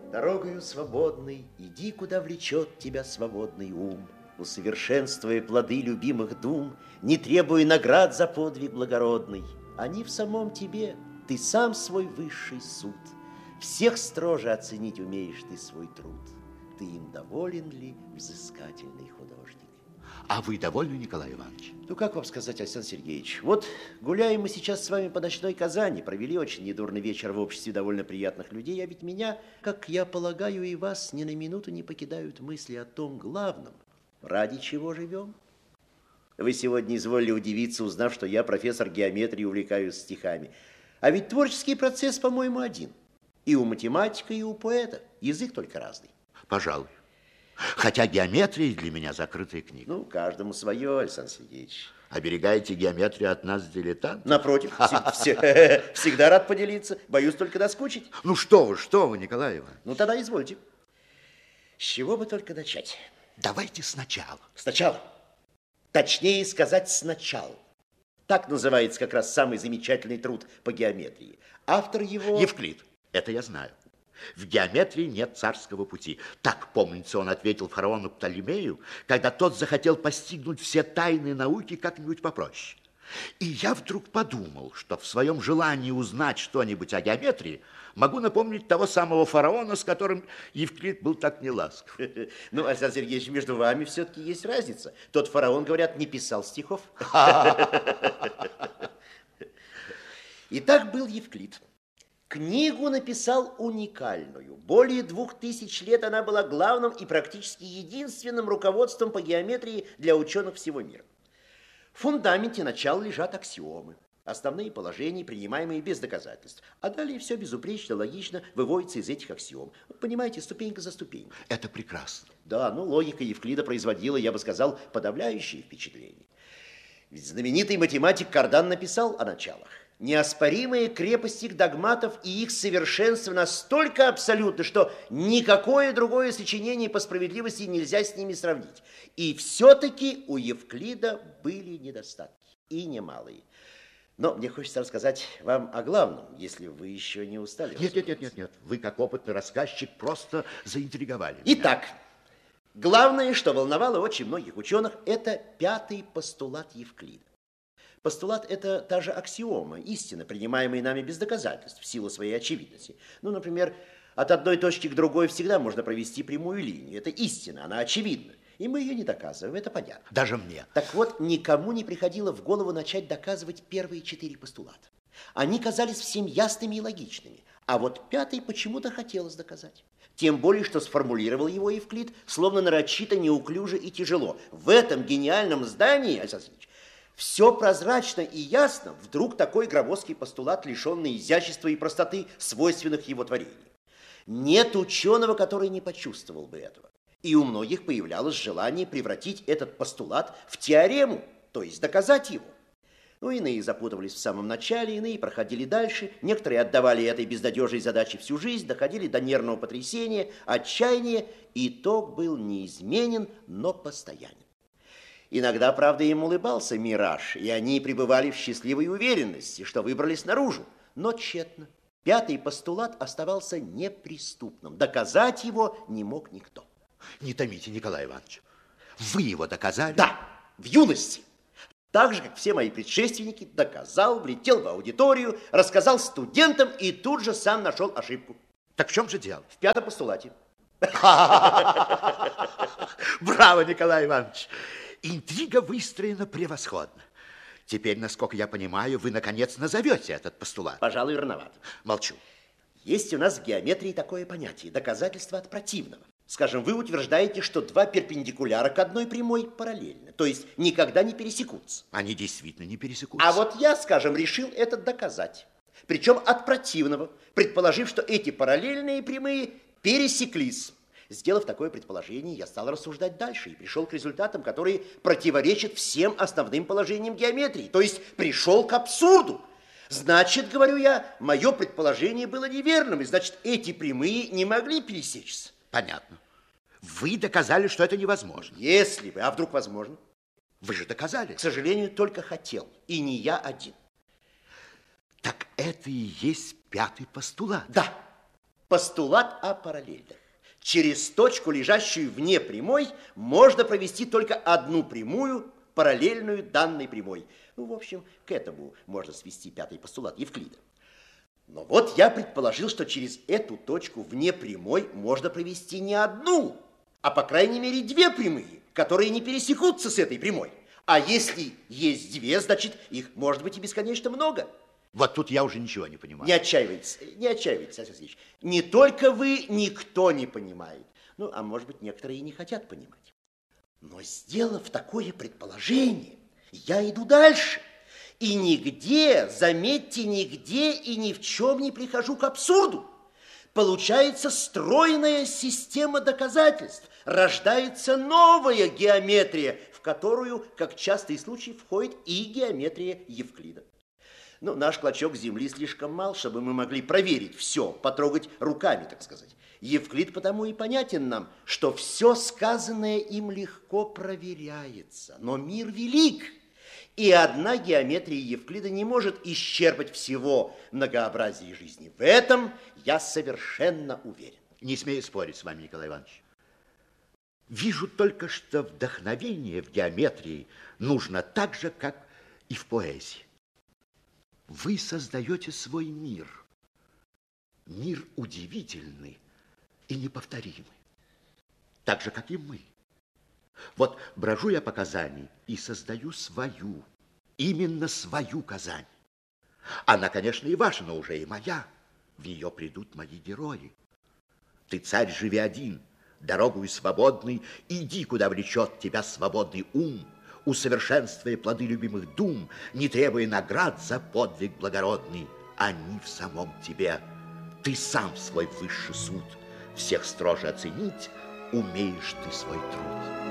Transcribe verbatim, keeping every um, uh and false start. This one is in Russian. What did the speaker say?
Дорогою свободной иди, куда влечет тебя свободный ум, усовершенствуя плоды любимых дум, не требуя наград за подвиг благородный. Они в самом тебе, ты сам свой высший суд. Всех строже оценить умеешь ты свой труд. Ты им доволен ли, взыскательный художник? А вы довольны, Николай Иванович? Ну, как вам сказать, Александр Сергеевич? Вот гуляем мы сейчас с вами по ночной Казани, провели очень недурный вечер в обществе довольно приятных людей, а ведь меня, как я полагаю, и вас ни на минуту не покидают мысли о том главном, ради чего живем. Вы сегодня изволили удивиться, узнав, что я профессор геометрии, увлекаюсь стихами. А ведь творческий процесс, по-моему, один. И у математика, и у поэта. Язык только разный. Пожалуй. Хотя геометрия для меня закрытая книга. Ну, каждому свое, Александр Сергеевич. Оберегаете геометрию от нас, дилетантов? Напротив, всегда рад поделиться. Боюсь только доскучить. Ну, что вы, что вы, Николай Иванович? Ну, тогда извольте. С чего бы только начать? Давайте сначала. Сначала. Точнее сказать, сначала. Так называется как раз самый замечательный труд по геометрии. Автор его... Евклид. Это я знаю. В геометрии нет царского пути. Так, помнится, он ответил фараону Птолемею, когда тот захотел постигнуть все тайны науки как-нибудь попроще. И я вдруг подумал, что в своем желании узнать что-нибудь о геометрии могу напомнить того самого фараона, с которым Евклид был так неласков. Ну, Александр Сергеевич, между вами все-таки есть разница. Тот фараон, говорят, не писал стихов. Итак, был Евклид. Книгу написал уникальную. Более двух тысяч лет она была главным и практически единственным руководством по геометрии для ученых всего мира. В фундаменте начала лежат аксиомы, основные положения, принимаемые без доказательств. А далее все безупречно, логично выводится из этих аксиом. Понимаете, ступенька за ступенькой. Это прекрасно. Да, ну логика Евклида производила, я бы сказал, подавляющее впечатление. Ведь знаменитый математик Кардан написал о началах. Неоспоримые крепость их догматов и их совершенство настолько абсолютно, что никакое другое сочинение по справедливости нельзя с ними сравнить. И все-таки у Евклида были недостатки, и немалые. Но мне хочется рассказать вам о главном, если вы еще не устали. Нет, нет, нет, нет, нет. Вы, как опытный рассказчик, просто заинтриговали меня. Итак, главное, что волновало очень многих ученых, это пятый постулат Евклида. Постулат – это та же аксиома, истина, принимаемая нами без доказательств, в силу своей очевидности. Ну, например, от одной точки к другой всегда можно провести прямую линию. Это истина, она очевидна. И мы ее не доказываем, это понятно. Даже мне. Так вот, никому не приходило в голову начать доказывать первые четыре постулата. Они казались всем ясными и логичными. А вот пятый почему-то хотелось доказать. Тем более, что сформулировал его Евклид, словно нарочито, неуклюже и тяжело. В этом гениальном здании, Александр Ильич, все прозрачно и ясно, вдруг такой громоздкий постулат, лишенный изящества и простоты, свойственных его творению. Нет ученого, который не почувствовал бы этого. И у многих появлялось желание превратить этот постулат в теорему, то есть доказать его. Ну, иные запутывались в самом начале, иные проходили дальше, некоторые отдавали этой безнадежной задаче всю жизнь, доходили до нервного потрясения, отчаяния. Итог был неизменен, но постоянен. Иногда, правда, им улыбался мираж, и они пребывали в счастливой уверенности, что выбрались наружу, но тщетно. Пятый постулат оставался неприступным. Доказать его не мог никто. Не томите, Николай Иванович. Вы его доказали? Да, в юности. Так же, как все мои предшественники, доказал, влетел в аудиторию, рассказал студентам и тут же сам нашел ошибку. Так в чем же дело? В пятом постулате. Браво, Николай Иванович. Интрига выстроена превосходно. Теперь, насколько я понимаю, вы, наконец, назовете этот постулат. Пожалуй, рановато. Молчу. Есть у нас в геометрии такое понятие – доказательство от противного. Скажем, вы утверждаете, что два перпендикуляра к одной прямой параллельны, то есть никогда не пересекутся. Они действительно не пересекутся. А вот я, скажем, решил это доказать. Причем от противного, предположив, что эти параллельные прямые пересеклись. Сделав такое предположение, я стал рассуждать дальше и пришел к результатам, которые противоречат всем основным положениям геометрии, то есть пришел к абсурду. Значит, говорю я, мое предположение было неверным, и значит, эти прямые не могли пересечься. Понятно. Вы доказали, что это невозможно. Если бы, а вдруг возможно? Вы же доказали. К сожалению, только хотел, и не я один. Так это и есть пятый постулат. Да. Постулат о параллельных. Через точку, лежащую вне прямой, можно провести только одну прямую, параллельную данной прямой. Ну, в общем, к этому можно свести пятый постулат Евклида. Но вот я предположил, что через эту точку вне прямой можно провести не одну, а по крайней мере две прямые, которые не пересекутся с этой прямой. А если есть две, значит, их может быть и бесконечно много. Вот тут я уже ничего не понимаю. Не отчаивайтесь, не отчаивайтесь, Алексей Васильевич. Не только вы, никто не понимает. Ну, а может быть, некоторые и не хотят понимать. Но сделав такое предположение, я иду дальше. И нигде, заметьте, нигде и ни в чем не прихожу к абсурду. Получается стройная система доказательств. Рождается новая геометрия, в которую, как частый случай, входит и геометрия Евклида. Ну, наш клочок земли слишком мал, чтобы мы могли проверить все, потрогать руками, так сказать. Евклид потому и понятен нам, что все сказанное им легко проверяется. Но мир велик, и одна геометрия Евклида не может исчерпать всего многообразия жизни. В этом я совершенно уверен. Не смею спорить с вами, Николай Иванович. Вижу только, что вдохновение в геометрии нужно так же, как и в поэзии. Вы создаете свой мир. Мир удивительный и неповторимый. Так же, как и мы. Вот брожу я по Казани и создаю свою, именно свою Казань. Она, конечно, и ваша, но уже и моя. В нее придут мои герои. Ты, царь, живи один, дорогою свободный, иди, куда влечет тебя свободный ум, усовершенствуя плоды любимых дум, не требуя наград за подвиг благородный. Они в самом тебе. Ты сам свой высший суд. Всех строже оценить умеешь ты свой труд.